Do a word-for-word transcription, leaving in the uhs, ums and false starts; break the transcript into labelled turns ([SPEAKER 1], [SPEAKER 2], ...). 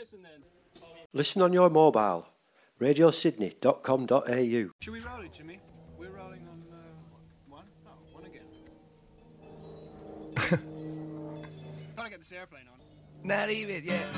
[SPEAKER 1] listen then.
[SPEAKER 2] Listen on your mobile. radio sydney dot com dot a u.
[SPEAKER 1] Should we roll it, Jimmy? We're rolling on uh, one? Oh, one again. Gotta get this airplane on.
[SPEAKER 3] Not even, yeah.